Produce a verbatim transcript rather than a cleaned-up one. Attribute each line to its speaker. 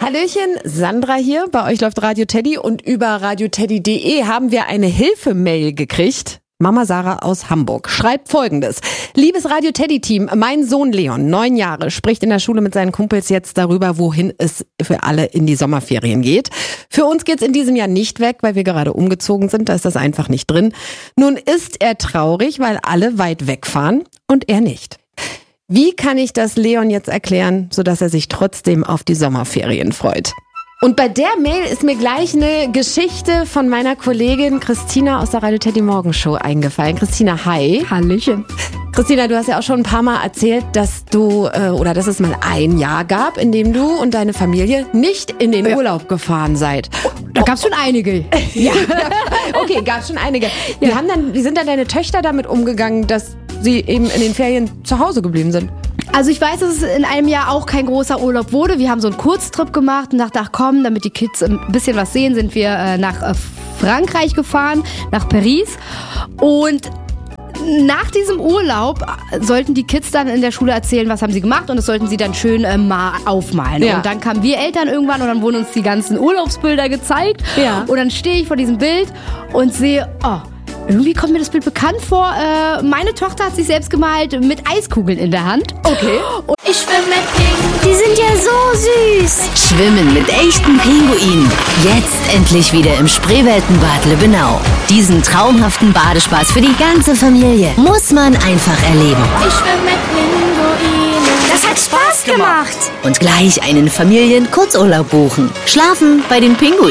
Speaker 1: Hallöchen, Sandra hier, bei euch läuft Radio Teddy und über radioteddy punkt de haben wir eine Hilfemail gekriegt. Mama Sarah aus Hamburg schreibt Folgendes. Liebes Radio-Teddy-Team, mein Sohn Leon, neun Jahre, spricht in der Schule mit seinen Kumpels jetzt darüber, wohin es für alle in die Sommerferien geht. Für uns geht's in diesem Jahr nicht weg, weil wir gerade umgezogen sind, da ist das einfach nicht drin. Nun ist er traurig, weil alle weit wegfahren und er nicht. Wie kann ich das Leon jetzt erklären, sodass er sich trotzdem auf die Sommerferien freut? Und bei der Mail ist mir gleich eine Geschichte von meiner Kollegin Christina aus der Radio Teddy Morgenshow eingefallen. Christina, hi.
Speaker 2: Hallöchen.
Speaker 1: Christina, du hast ja auch schon ein paar Mal erzählt, dass du äh, oder dass es mal ein Jahr gab, in dem du und deine Familie nicht in den ja. Urlaub gefahren seid.
Speaker 2: Da gab's schon einige.
Speaker 1: Ja. Okay, gab's schon einige. Wie, ja. haben dann, wie sind dann deine Töchter damit umgegangen, dass sie eben in den Ferien zu Hause geblieben sind?
Speaker 2: Also ich weiß, dass es in einem Jahr auch kein großer Urlaub wurde. Wir haben so einen Kurztrip gemacht und dachten, ach komm, damit die Kids ein bisschen was sehen, sind wir äh, nach äh, Frankreich gefahren, nach Paris. Und nach diesem Urlaub sollten die Kids dann in der Schule erzählen, was haben sie gemacht, und das sollten sie dann schön äh, mal aufmalen. Ja. Und dann kamen wir Eltern irgendwann und dann wurden uns die ganzen Urlaubsbilder gezeigt. Ja. Und dann stehe ich vor diesem Bild und sehe, oh, irgendwie kommt mir das Bild bekannt vor. Äh, meine Tochter hat sich selbst gemalt mit Eiskugeln in der Hand.
Speaker 1: Okay.
Speaker 2: Und ich schwimme mit Pinguinen. Die sind ja so süß.
Speaker 3: Schwimmen mit echten Pinguinen. Jetzt endlich wieder im Spreeweltenbad Lübbenau. Diesen traumhaften Badespaß für die ganze Familie muss man einfach erleben.
Speaker 2: Ich schwimme mit Pinguinen. Das hat Spaß gemacht.
Speaker 3: Und gleich einen Familien-Kurzurlaub buchen. Schlafen bei den Pinguinen.